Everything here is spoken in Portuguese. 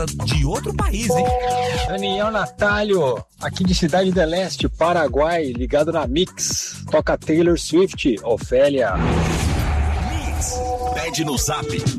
de outro país, hein? Daniel Natalio, aqui de Cidade do Leste, Paraguai, ligado na Mix. Toca Taylor Swift, Ofélia. Mix, pede no Zap